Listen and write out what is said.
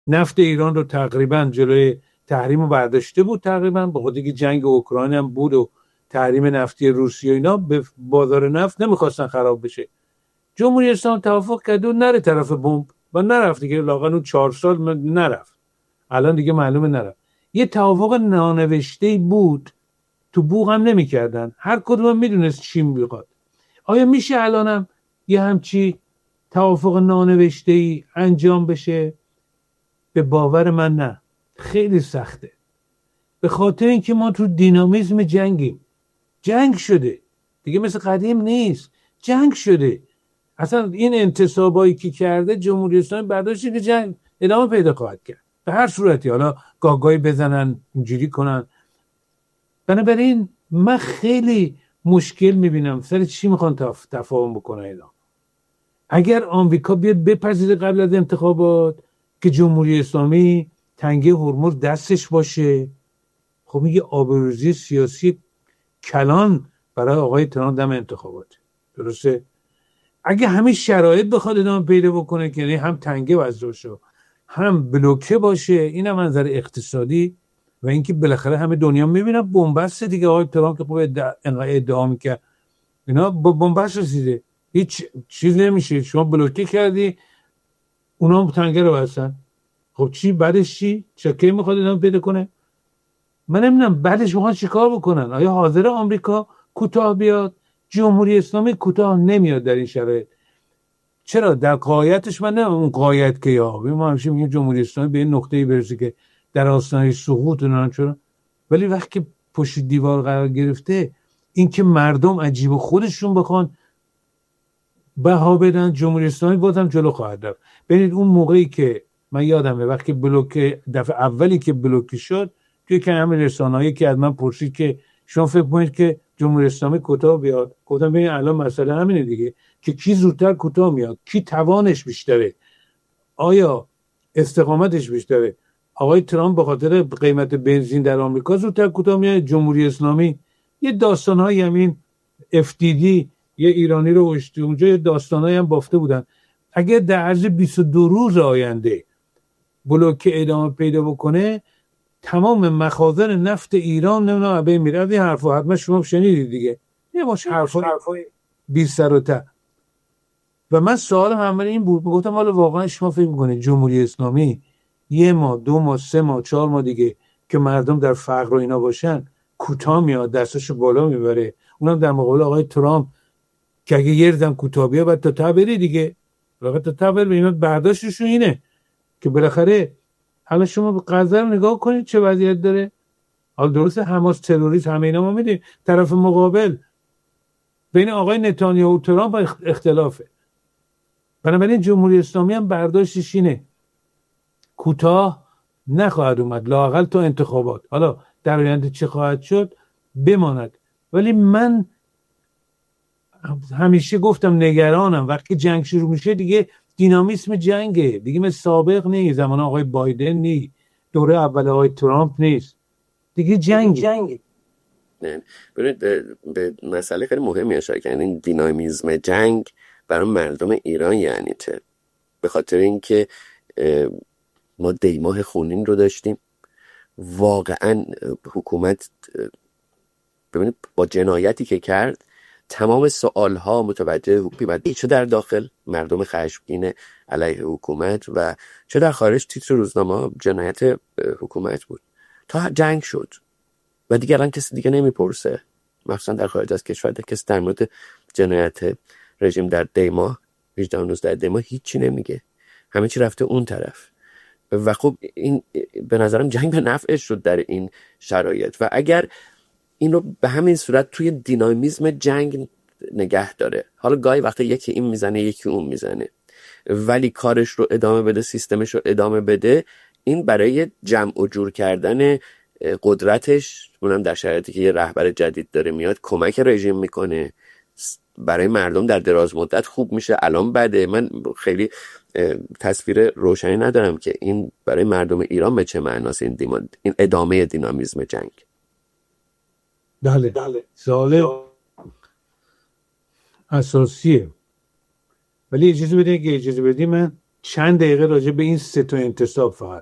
نفت ایران رو تقریبا جلوی تحریم رو برداشته بود، تقریبا به خاطر که جنگ اوکراین هم بود و تحریم نفتی روسیه اینا، به بازار نفت نمیخواستن خراب بشه. جمهوری اسلامی توافق کرد و نره طرف بمب و نرفت دیگه، لااقل اون 4 سال نرفت، الان دیگه معلومه نرفت. یه توافق نانوشته بود، تو بوق هم نمیکردن، هر کدوم میدونست چی میخواد. آیا میشه الانم یه همچی توافق نانوشته‌ای انجام بشه؟ به باور من نه، خیلی سخته، به خاطر اینکه ما تو دینامیزم جنگیم. جنگ شده دیگه، مثل قدیم نیست، جنگ شده. اصلا این انتصابایی که کرده جمهوری اسلامی برداشتی که جنگ ادامه پیدا خواهد کرد به هر صورتی، حالا گاگای بزنن اینجوری کنن. بنابراین من خیلی مشکل میبینم سر چی میخوان تفاهم بکنن اینا. اگر آمریکا بیاد بپذیره قبل از انتخابات که جمهوری اسلامی تنگه هرمز دستش باشه، خب میگه آبروریزی سیاسی کلان برای آقای ترامپ دم انتخابات، درسته؟ اگه همین شرایط بخواد ادامه پیدا بکنه که یعنی هم تنگه وضع باشه هم بلوکه باشه، اینم منظر اقتصادی و اینکه بالاخره همه دنیا میبینن بنبست دیگه. آقای ترامپ که خب ادعا میکرد اینا با بنبست رسیده، هیچ چیز نمیشه، شما بلوکه کردی اونا هم تنگه رو بستن. خب چی بعدش چی؟ چه میخواد ادامه پیدا کنه؟ من نمیدونم بعدش میخوان چیکار بکنن. آیا حاضر آمریکا کوتاه بیاد؟ جمهوری اسلامی کوتاه نمیاد در این شرایط. چرا؟ در قایتش من نه اون قایت که یا ما همیشه میگیم جمهوری اسلامی به این نقطه‌ای برسه که در آستانه سقوط اونها، چرا؟ ولی وقتی که پشت دیوار قرار گرفته، این که مردم عجیب و خودشون بخوان بها بدن، جمهوری اسلامی بازم جلو خواهد رفت. ببینید اون موقعی که من یادمه وقتی بلوک دفعه اولی که بلوک شد، توی که همه رسانه‌ای که از من پرسید که شما فکر کنید که جمهوری اسلامی کوتاه بیاد، گفتم ببین الان مسئله همینه دیگه، که کی زودتر کوتاه میاد، کی توانش بیشتره، آیا استقامتش بیشتره. آقای ترامپ به خاطر قیمت بنزین در آمریکا زودتر کوتاه میاد، جمهوری اسلامی یه داستان‌های همین FDD یه ایرانی رو کشته اونجا، یه داستانایی هم بافته بودن. اگر در عرض 22 روز آینده بلوک ادامه پیدا بکنه، تمام مخازن نفت ایران نمیدونم به میره. این حرفا حتما شما شنیدید دیگه، یه ماش حرفای بی سر و ته. و من سوالم همه این بود، گفتم حالا واقعا شما فکر میکنید جمهوری اسلامی 1 ماه 2 ماه 3 ماه 4 ماه دیگه که مردم در فقر و اینا باشن کوتاه میاد دستشو بالا میبره؟ اونم در مقابل آقای ترامپ که اگه یه ردم کوتاه بیاد بعد تا ته بری دیگه، واقعا تا ته بری. اینا برداشتشون اینه که بالاخره حالا شما به غزه رو نگاه کنید چه وضعیت داره. حالا درسته حماس تروریست همه اینا ما میدیم، طرف مقابل بین آقای نتانیاهو و ترامپ اختلافه. بنابراین جمهوری اسلامی هم برداشتش اینه کوتاه نخواهد اومد لااقل تا انتخابات. حالا در آینده چه خواهد شد بماند. ولی من همیشه گفتم نگرانم وقتی جنگ شروع میشه دیگه دینامیسم جنگه دیگه، مثل سابق نیست، زمان آقای بایدن نیست، دوره اول آقای ترامپ نیست دیگه، جنگ. ببینید به مسئله خیلی مهمی اشاره کردین، این دینامیسم جنگ برای مردم ایران یعنی چه؟ به خاطر اینکه ما دیماه خونین رو داشتیم، واقعا حکومت ببینید با جنایتی که کرد تمام سوالها متوجه حکومت، چه در داخل مردم خشمگین علیه حکومت و چه در خارج تیتر روزنامه جنایت حکومت بود تا جنگ شد و دیگه الان کسی دیگه نمیپرسه، مخصوصا در خارج از کشور کسی در مورد جنایت رژیم در دیماه 18 دیماه هیچی نمیگه، همه چی رفته اون طرف. و خب این به نظرم جنگ به نفعش شد در این شرایط و اگر این رو به همین صورت توی دینامیسم جنگ نگه داره، حالا گاهی وقتا یکی این میزنه یکی اون میزنه ولی کارش رو ادامه بده، سیستمش رو ادامه بده، این برای جمع و جور کردن قدرتش، اونم در شرایطی که یه رهبر جدید داره میاد، کمک رژیم میکنه، برای مردم در دراز مدت خوب میشه. الان بده، من خیلی تصویر روشنی ندارم که این برای مردم ایران به چه معناست این ادامه دینامیسم جنگ. بله سوال اساسیه. ولی اجازه بدید من چند دقیقه راجع به این 3 تا انتصاب فقط.